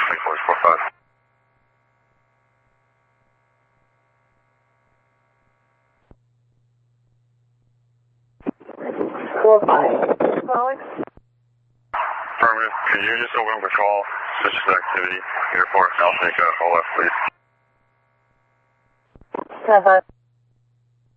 3-4-5. 4-5. Alex? Affirmative. Can you just open patrol, suspicious activity, near Fort South Lake, all left, please? 7.